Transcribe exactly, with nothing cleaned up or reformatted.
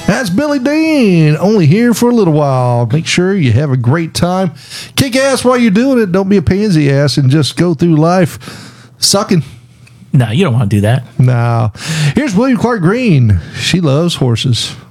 That's Billy Dean, only here for a little while. Make sure you have a great time. Kick ass while you're doing it. Don't be a pansy ass and just go through life sucking. No, you don't want to do that. No. Here's William Clark Green. She loves horses.